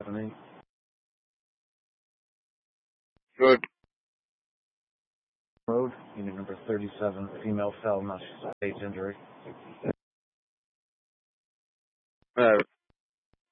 78. Good. Road, unit number 37, female fell, not stage injury.